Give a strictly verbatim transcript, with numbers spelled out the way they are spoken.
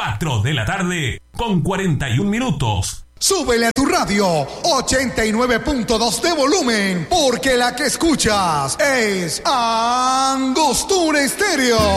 cuatro de la tarde con cuarenta y un minutos. Súbele a tu radio ochenta y nueve punto dos de volumen, porque la que escuchas es Angostura Estéreo.